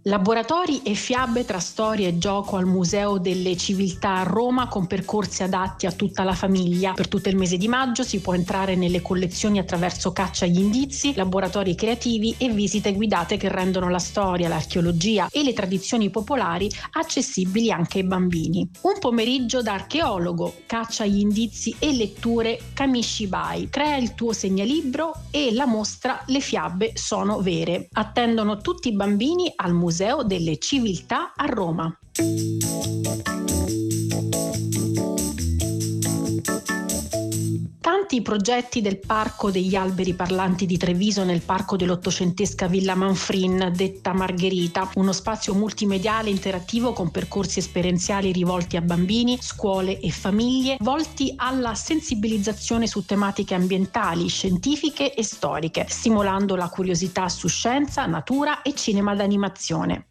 Laboratori e fiabe tra storia e gioco al Museo delle Civiltà a Roma, con percorsi adatti a tutta la famiglia. Per tutto il mese di maggio si può entrare nelle collezioni attraverso caccia agli indizi, laboratori creativi e visite guidate che rendono la storia, l'archeologia e le tradizioni popolari accessibili anche ai bambini. Un pomeriggio da archeologo, caccia agli indizi e letture Kamishibai. Crea il tuo segnalibro e la mostra Le fiabe sono vere. Attendono tutti i bambini al Museo delle Civiltà a Roma. Tanti i progetti del Parco degli Alberi Parlanti di Treviso nel parco dell'ottocentesca Villa Manfrin, detta Margherita, uno spazio multimediale interattivo con percorsi esperienziali rivolti a bambini, scuole e famiglie, volti alla sensibilizzazione su tematiche ambientali, scientifiche e storiche, stimolando la curiosità su scienza, natura e cinema d'animazione.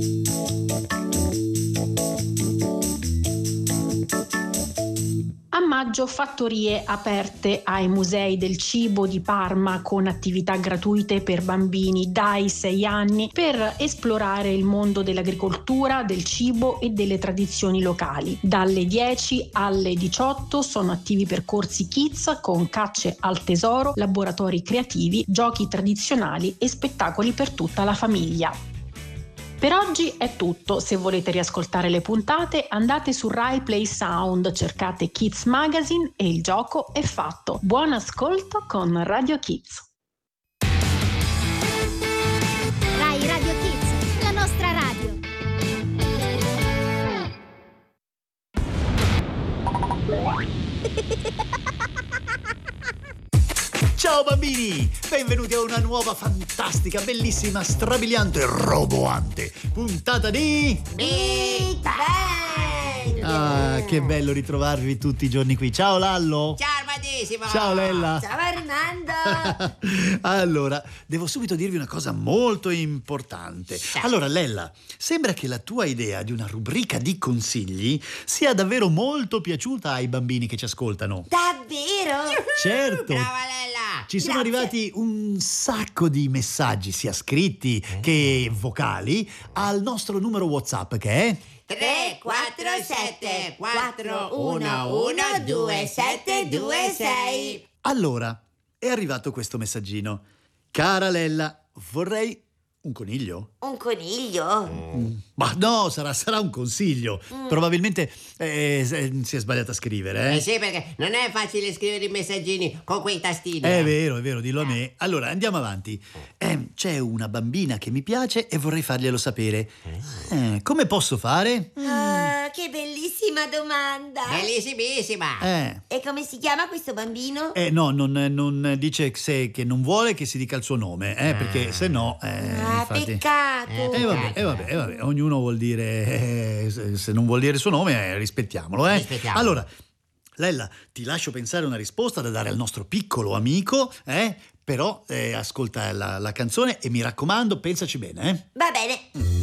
A maggio fattorie aperte ai musei del cibo di Parma con attività gratuite per bambini dai 6 anni per esplorare il mondo dell'agricoltura, del cibo e delle tradizioni locali. Dalle 10 alle 18 sono attivi percorsi kids con cacce al tesoro, laboratori creativi, giochi tradizionali e spettacoli per tutta la famiglia. Per oggi è tutto. Se volete riascoltare le puntate, andate su Rai Play Sound, cercate Kids Magazine e il gioco è fatto. Buon ascolto con Radio Kids. Rai Radio Kids, la nostra radio. Ciao bambini, benvenuti a una nuova fantastica, bellissima, strabiliante, roboante puntata di Big Bang! Ah, che bello ritrovarvi tutti i giorni qui. Ciao Lallo. Ciao Armadissimo. Ciao Lella. Ciao Armando. Allora, devo subito dirvi una cosa molto importante. Allora Lella, sembra che la tua idea di una rubrica di consigli sia davvero molto piaciuta ai bambini che ci ascoltano. Davvero? Certo. Brava Lella. Ci sono arrivati un sacco di messaggi, sia scritti che vocali, al nostro numero WhatsApp che è 347 411 2726. Allora, è arrivato questo messaggino. Cara Lella, vorrei un coniglio? Un coniglio? Ma no, sarà un consiglio. Probabilmente si è sbagliato a scrivere, Sì, perché non è facile scrivere i messaggini con quei tastini. È vero, dillo a me. Allora, andiamo avanti. C'è una bambina che mi piace e vorrei farglielo sapere. Come posso fare? Ah, che bellissima domanda. Bellissimissima. E come si chiama questo bambino? No, non dice che non vuole che si dica il suo nome, perché se no... infatti... peccato. Vabbè, ognuno vuol dire... se non vuol dire il suo nome, rispettiamolo, Rispettiamolo. Allora, Lella, ti lascio pensare una risposta da dare al nostro piccolo amico, però ascolta la canzone e mi raccomando, pensaci bene, Va bene.